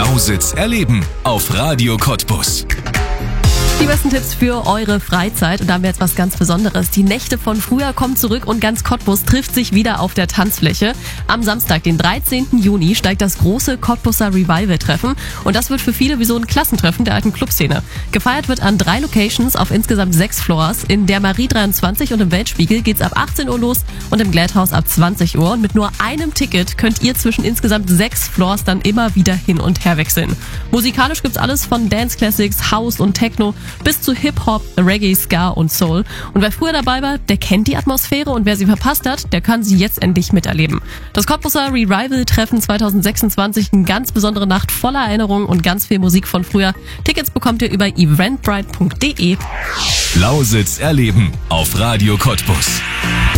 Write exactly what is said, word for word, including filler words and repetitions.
Lausitz erleben auf Radio Cottbus. Die besten Tipps für eure Freizeit. Und da haben wir jetzt was ganz Besonderes. Die Nächte von früher kommen zurück und ganz Cottbus trifft sich wieder auf der Tanzfläche. Am Samstag, den dreizehnten Juni, steigt das große Cottbuser Revival-Treffen. Und das wird für viele wie so ein Klassentreffen der alten Clubszene. Gefeiert wird an drei Locations auf insgesamt sechs Floors. In der Marie dreiundzwanzig und im Weltspiegel geht's ab achtzehn Uhr los und im Gladhaus ab zwanzig Uhr. Und mit nur einem Ticket könnt ihr zwischen insgesamt sechs Floors dann immer wieder hin und her wechseln. Musikalisch gibt's alles von Dance Classics, House und Techno bis zu Hip-Hop, Reggae, Ska und Soul. Und wer früher dabei war, der kennt die Atmosphäre und wer sie verpasst hat, der kann sie jetzt endlich miterleben. Das Cottbuser Revival-Treffen zwanzig sechsundzwanzig, eine ganz besondere Nacht voller Erinnerungen und ganz viel Musik von früher. Tickets bekommt ihr über eventbrite punkt de. Lausitz erleben auf Radio Cottbus.